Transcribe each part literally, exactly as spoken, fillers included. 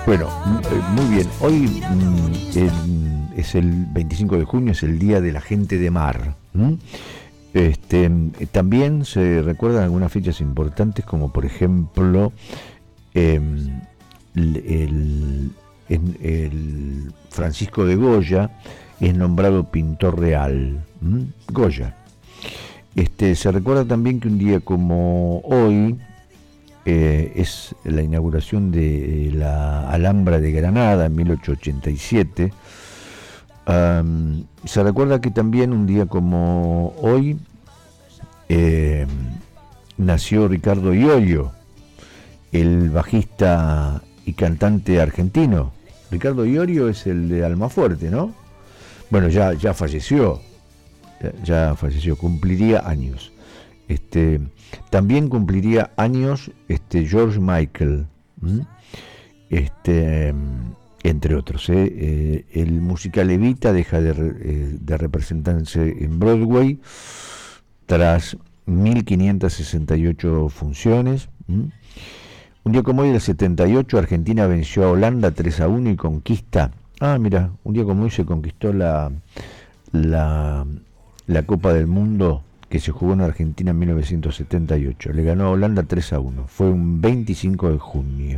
Bueno, muy bien. Hoy mm, el, es el veinticinco de junio, es el Día de la Gente de Mar. ¿m? Este, también se recuerdan algunas fechas importantes, como por ejemplo eh, el, el, el Francisco de Goya es nombrado pintor real. ¿m? Goya. Este, se recuerda también que un día como hoy eh, es la inauguración de la Alhambra de Granada en mil ochocientos ochenta y siete. Um, se recuerda que también un día como hoy eh, nació Ricardo Iorio, el bajista y cantante argentino. Ricardo Iorio es el de Almafuerte, ¿no? Bueno, ya, ya falleció, ya, ya falleció, cumpliría años. Este, también cumpliría años este, George Michael, ¿m? este, entre otros. ¿eh? Eh, el musical Evita deja de, eh, de representarse en Broadway tras mil quinientas sesenta y ocho funciones. ¿m? Un día como hoy, del setenta y ocho, Argentina venció a Holanda tres a uno y conquista. Ah, mira, un día como hoy se conquistó la, la, la Copa del Mundo que se jugó en Argentina en mil novecientos setenta y ocho. Le ganó a Holanda tres a uno. Fue un veinticinco de junio.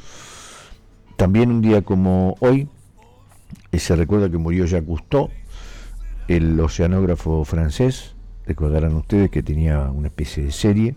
También un día como hoy, eh, se recuerda que murió Jacques Cousteau, el oceanógrafo francés. Recordarán ustedes que tenía una especie de serie.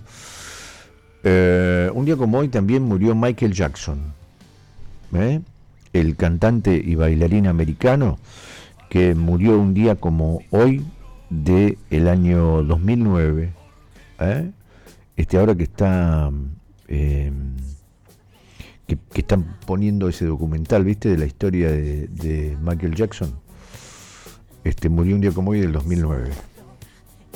Eh, un día como hoy también murió Michael Jackson, ¿eh? el cantante y bailarín americano que murió un día como hoy del año dos mil nueve. ¿eh? Este, ahora que está eh, que, que están poniendo ese documental, ¿viste? De la historia de, de Michael Jackson. Este, murió un día como hoy del dos mil nueve.